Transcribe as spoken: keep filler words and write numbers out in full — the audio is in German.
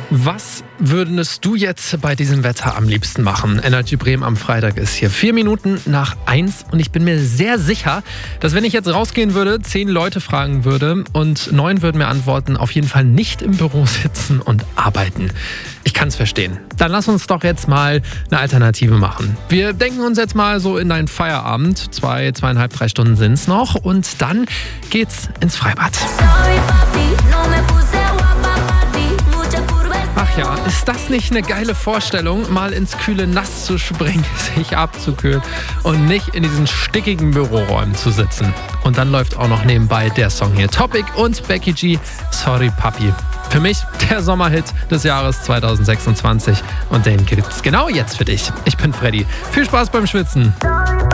Was würdest du jetzt bei diesem Wetter am liebsten machen? Energy Bremen am Freitag ist hier vier Minuten nach eins und ich bin mir sehr sicher, dass wenn ich jetzt rausgehen würde, zehn Leute fragen würde und neun würden mir antworten, auf jeden Fall nicht im Büro sitzen und arbeiten. Ich kann es verstehen. Dann lass uns doch jetzt mal eine Alternative machen. Wir denken uns jetzt mal so in einen Feierabend. Zwei, zweieinhalb, drei Stunden sind es noch und dann geht's ins Freibad. Ach ja, ist das nicht eine geile Vorstellung, mal ins kühle Nass zu springen, sich abzukühlen und nicht in diesen stickigen Büroräumen zu sitzen. Und dann läuft auch noch nebenbei der Song hier. Topic und Becky G, Sorry Papi. Für mich der Sommerhit des Jahres zwanzig sechsundzwanzig und den gibt's genau jetzt für dich. Ich bin Freddy. Viel Spaß beim Schwitzen.